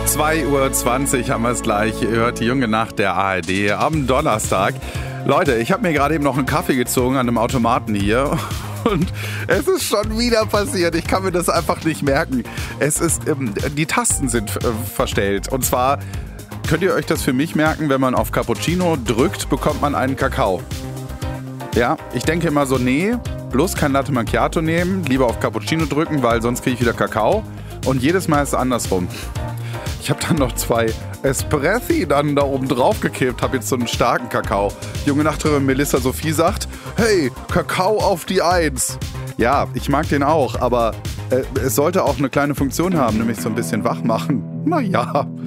2:20 Uhr haben wir es gleich. Ihr hört die junge Nacht der ARD am Donnerstag. Leute, ich habe mir gerade eben noch einen Kaffee gezogen an einem Automaten hier. Und es ist schon wieder passiert. Ich kann mir das einfach nicht merken. Die Tasten sind verstellt. Und zwar könnt ihr euch das für mich merken, wenn man auf Cappuccino drückt, bekommt man einen Kakao. Ja, ich denke immer so, nee, bloß kein Latte Macchiato nehmen, lieber auf Cappuccino drücken, weil sonst kriege ich wieder Kakao. Und jedes Mal ist es andersrum. Ich habe dann noch 2 Espressi dann da oben drauf gekippt, habe jetzt so einen starken Kakao. Junge Nachterin Melissa Sophie sagt, hey, Kakao auf die 1. Ja, ich mag den auch, aber es sollte auch eine kleine Funktion haben, nämlich so ein bisschen wach machen. Naja,